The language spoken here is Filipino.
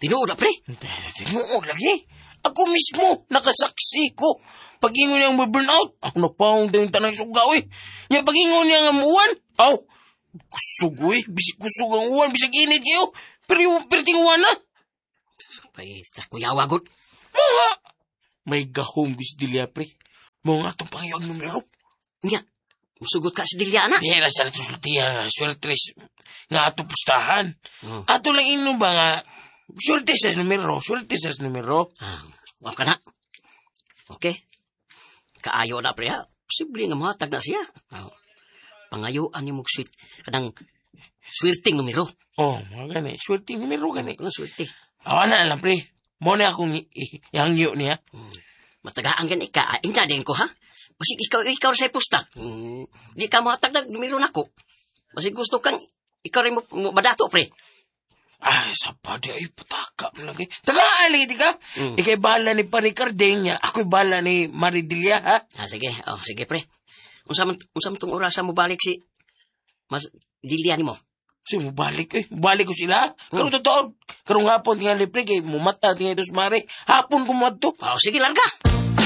Tinuod na, pre. Tinuod lagi. Ako mismo, nakasaksi ko. Pag-ingon niya ang burnout, ako napaong din tanang sugaw eh. Nya pag-ingon niya ang uwan, kusog eh. Bisig kusog ang uwan, bisig init kayo. Pero tinguwan na. Pay, takuyawa, God. Mga, may gahom bis dilya, pre. Mga itong pangiyang numero. Nga, musugot ka sa dilya, anak. Di na sa natusutiya, sweltres, nga ato pustahan. Ato lang ino ba nga, sweltres sa numero. Wap ka na. Okay. Kaayo na, pre, ha? Posible nga mahatag na siya. Pangayuan niyo mag-sweet. Kanang swerting numero. Mga gani. Swerting numero gani. Kanang swerte. Awa na lang, pre. Muna akong yangyo niya. Matagaan gani ka. Inga din ko, ha? Basig ikaw sa pusta. Di ka mahatag na numero na ko. Basig gusto kang ikaw rin mo badato, pre. Sapa di ay pataka mo lagi. Tagaan, di ka? Ikay bahala ni Paricardeng niya. Ako'y bahala ni Maridilia, ha? Sige. Sige, pre. Unsa man tong orasa mo balik si Mas Dilia ni mo? Mo balik eh. Balik ko sila. Karong totoo. Karong hapon tingnan ni pre kay mumata tingnan ito sumari. Hapon ko mo to. Sige, larga.